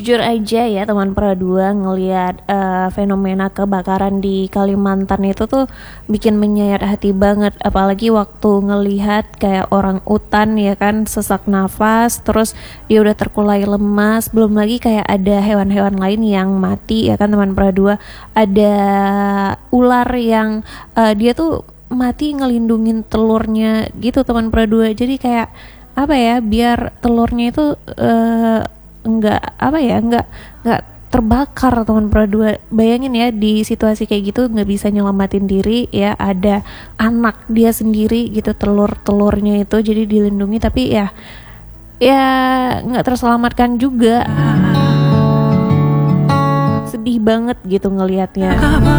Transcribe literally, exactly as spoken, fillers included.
Jujur aja ya teman Pradua, ngelihat uh, fenomena kebakaran di Kalimantan itu tuh bikin menyayat hati banget. Apalagi waktu ngelihat kayak orang utan ya kan, sesak nafas, terus dia udah terkulai lemas. Belum lagi kayak ada hewan-hewan lain yang mati ya kan teman Pradua. Ada ular yang uh, dia tuh mati ngelindungin telurnya gitu teman Pradua. Jadi kayak apa ya, biar telurnya itu uh, nggak apa ya nggak nggak terbakar teman Pradua. Bayangin ya di situasi kayak gitu nggak bisa nyelamatin diri ya, ada anak dia sendiri gitu, telur-telurnya itu jadi dilindungi tapi ya ya nggak terselamatkan juga. Sedih banget gitu ngelihatnya.